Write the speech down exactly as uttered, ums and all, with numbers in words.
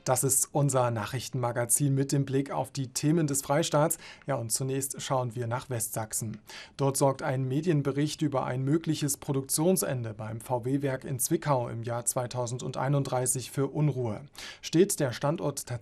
Das ist unser Nachrichtenmagazin mit dem Blick auf die Themen des Freistaats. Ja, und zunächst schauen wir nach Westsachsen. Dort sorgt ein Medienbericht über ein mögliches Produktionsende beim V W-Werk in Zwickau im Jahr zweitausendeinunddreißig für Unruhe. Steht der Standort tatsächlich